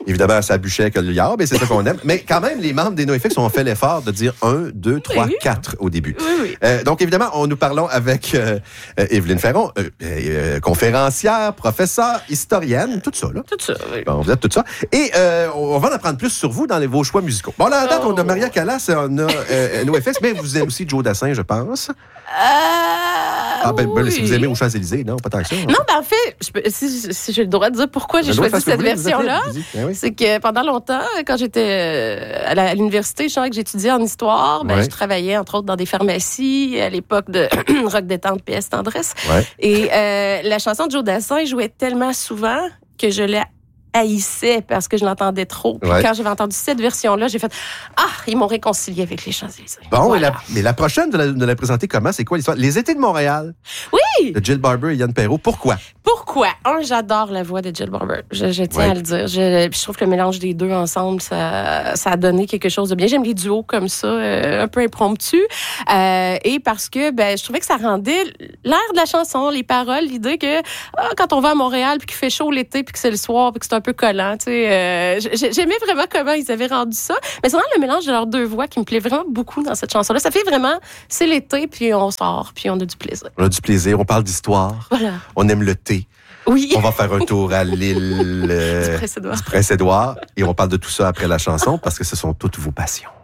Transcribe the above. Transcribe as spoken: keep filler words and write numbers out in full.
Évidemment, ça bûchait avec le liard, mais c'est ça qu'on aime. Mais quand même, les membres des NoFX ont fait l'effort de dire un, deux, trois, oui. quatre au début. Oui, oui. Euh, donc, évidemment, on nous parlons avec euh, euh, Évelyne Ferron, euh, euh, conférencière, professeure, historienne, tout ça, là. Tout ça, oui. Bon, vous êtes tout ça. Et euh, on va en apprendre plus sur vous dans les, vos choix musicaux. Bon, là, à date, Oh. on a Maria Callas, on a euh, NoFX, mais vous aimez aussi Joe Dassin, je pense. Euh, Ah, ben, ben, oui. si vous aimez aux Champs-Élysées, non, pas tant que ça. Non, ben en fait, je peux, si, si j'ai le droit de dire pourquoi j'ai Le droit choisi de faire cette ce que vous voulez, version-là, vous êtes- ben oui. c'est que pendant longtemps, quand j'étais euh, à, la- à l'université, je savais que j'étudiais en histoire, ben, Ouais. je travaillais entre autres dans des pharmacies à l'époque de Rock Détente P S Tendresse. Ouais. Et euh, la chanson de Joe Dassin jouait tellement souvent que je la haïssais parce que je l'entendais trop. Puis Ouais. quand j'avais entendu cette version-là, j'ai fait « Ah, ils m'ont réconcilié avec les Champs-Élysées. » Bon, et Voilà. la, mais la prochaine de la, de la présenter comment? C'est quoi l'histoire? Les étés de Montréal. Oui! De Jill Barber et Yann Perrault. Pourquoi? Pourquoi? Un, j'adore la voix de Jill Barber. Je, je tiens Ouais. à le dire. Je, puis je trouve que le mélange des deux ensemble, ça, ça a donné quelque chose de bien. J'aime les duos comme ça, euh, un peu impromptus. Euh, et parce que ben, je trouvais que ça rendait l'air de la chanson, les paroles, l'idée que ah, quand on va à Montréal, puis qu'il fait chaud l'été, puis que c'est le soir, puis que c'est un peu collant, tu sais, euh, j'ai- j'aimais vraiment comment ils avaient rendu ça. Mais c'est vraiment le mélange de leurs deux voix qui me plaît vraiment beaucoup dans cette chanson-là. Ça fait vraiment, c'est l'été, puis on sort, puis on a du plaisir. On a du plaisir, on parle d'histoire. Voilà. On aime le thé. Oui. On va faire un tour à l'île euh, Du Prince-Édouard. du Prince-Édouard et on parle de tout ça après la chanson parce que ce sont toutes vos passions.